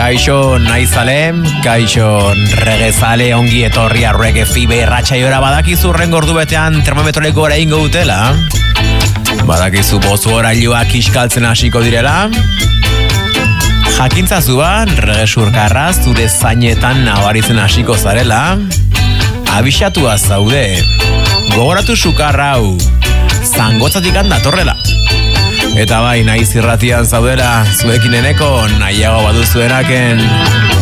Kaixo naizale, kaixo regezale, ongi etorria Reggae Fever ratxaiora. Badakizu rengo ordu betean termometroleko gora ingo dutela. Badakizu bozu orailuak iskaltzen hasiko direla. Jakintzazu ba, reggae surkarra zure zainetan nabaritzen hasiko zarela. Abixatua zaude, gogoratu sukarra hau, zangotzatik datorrela. Eta bai, naiz irratian zaudera, zuekin eneko nahiago baduzuenaken.